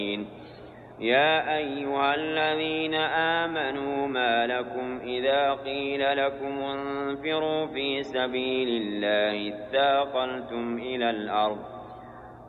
يا أيها الذين آمنوا ما لكم إذا قيل لكم انفروا في سبيل الله اثاقلتم إلى الأرض